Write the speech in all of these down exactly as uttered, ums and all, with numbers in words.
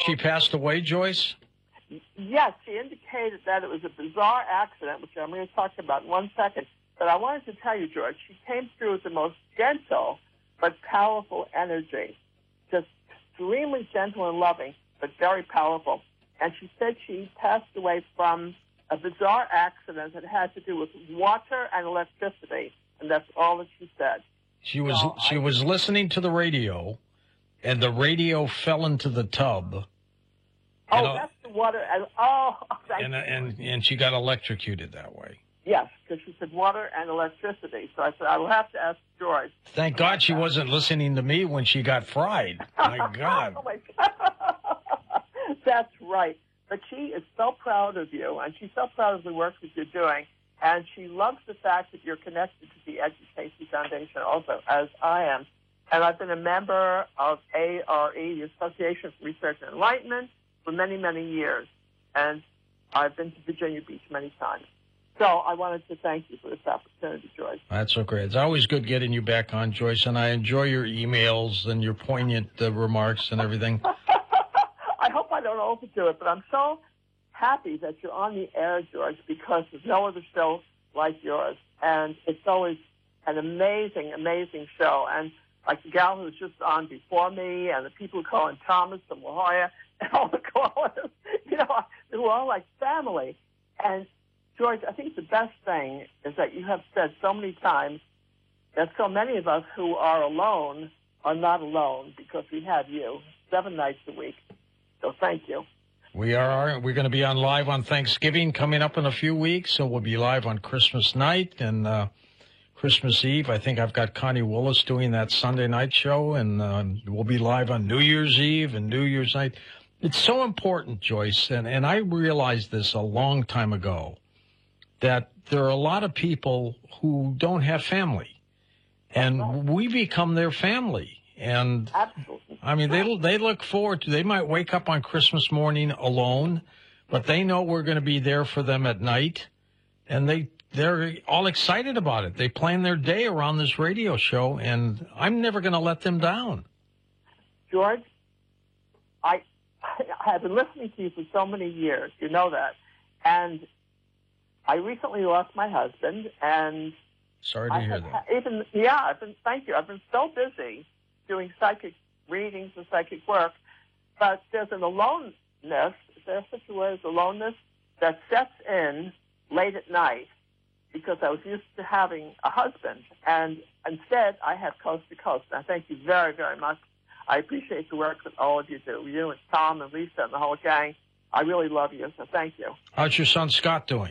she passed away, Joyce? Yes, she indicated that it was a bizarre accident, which I'm going to talk about in one second. But I wanted to tell you, George, she came through with the most gentle but powerful energy, just extremely gentle and loving, but very powerful. And she said she passed away from a bizarre accident that had to do with water and electricity, and that's all that she said. She was so she I, was listening to the radio, and the radio fell into the tub. Oh, and, uh, that's the water. And, oh, thank and, you. and and she got electrocuted that way. Yes, because she said water and electricity. So I said, I will have to ask George. Thank God she that. wasn't listening to me when she got fried. My God. Oh, my God. That's right. But she is so proud of you, and she's so proud of the work that you're doing, and she loves the fact that you're connected to the Education Foundation also, as I am. And I've been a member of A R E, the Association for Research and Enlightenment, for many, many years. And I've been to Virginia Beach many times. So I wanted to thank you for this opportunity, Joyce. That's so great. It's always good getting you back on, Joyce, and I enjoy your emails and your poignant uh, remarks and everything. I hope I don't overdo it, but I'm so happy that you're on the air, George, because there's no other show like yours. And it's always an amazing, amazing show. And like the gal who was just on before me and the people who call in Thomas and La Jolla and all the callers, you know, they were all like family. And, George, I think the best thing is that you have said so many times that so many of us who are alone are not alone because we have you seven nights a week. So thank you. We are. We're going to be on live on Thanksgiving coming up in a few weeks, so we'll be live on Christmas night and uh, Christmas Eve. I think I've got Connie Willis doing that Sunday night show, and uh, we'll be live on New Year's Eve and New Year's night. It's so important, Joyce, and, and I realized this a long time ago, that there are a lot of people who don't have family, and right. we become their family. And Absolutely. I mean, they they look forward to. They might wake up on Christmas morning alone, but they know we're going to be there for them at night, and they they're all excited about it. They plan their day around this radio show, and I'm never going to let them down. George, I I have been listening to you for so many years. You know that, and I recently lost my husband, and sorry to I hear have, that. Even yeah, I've been thank you. I've been so busy doing psychic readings and psychic work, but there's an aloneness, there's such a word as aloneness, that sets in late at night because I was used to having a husband, and instead I have coast to coast. And I thank you very, very much. I appreciate the work that all of you do, you and Tom and Lisa and the whole gang. I really love you, so thank you. How's your son Scott doing?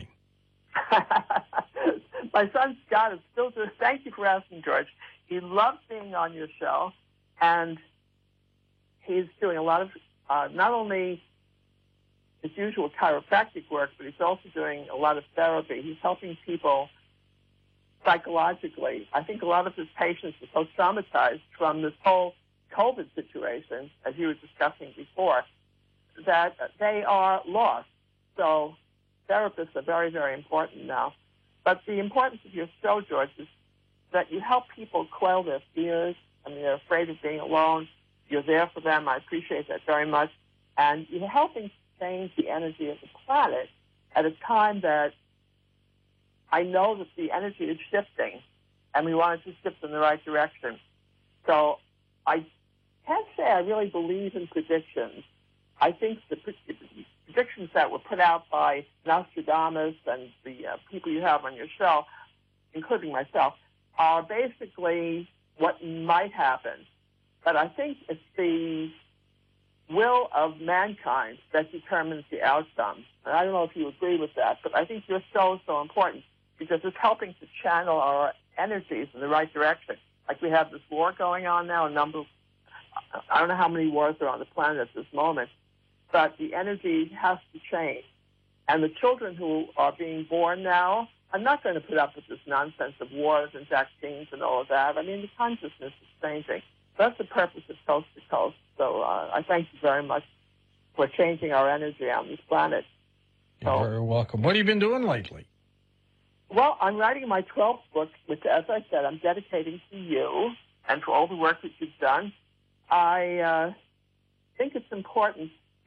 My son Scott is still doing, thank you for asking, George. He loves being on your show. And he's doing a lot of, uh, not only his usual chiropractic work, but he's also doing a lot of therapy. He's helping people psychologically. I think a lot of his patients are so traumatized from this whole COVID situation, as you were discussing before, that they are lost. So therapists are very, very important now. But the importance of your show, George, is that you help people quell their fears. I mean, they're afraid of being alone. You're there for them. I appreciate that very much. And you're helping change the energy of the planet at a time that I know that the energy is shifting, and we want it to shift in the right direction. So I can't say I really believe in predictions. I think the predictions that were put out by Nostradamus and the uh, people you have on your show, including myself, are basically what might happen. But I think it's the will of mankind that determines the outcome. And I don't know if you agree with that, but I think your show is so important because it's helping to channel our energies in the right direction. Like we have this war going on now, a number of, I don't know how many wars are on the planet at this moment, but the energy has to change. And the children who are being born now, I'm not going to put up with this nonsense of wars and vaccines and all of that. I mean, the consciousness is changing. That's the purpose of Coast to Coast. So uh, I thank you very much for changing our energy on this planet. You're so, very welcome. What have you been doing lately? Well, I'm writing my twelfth book, which, as I said, I'm dedicating to you and for all the work that you've done. I uh, think it's important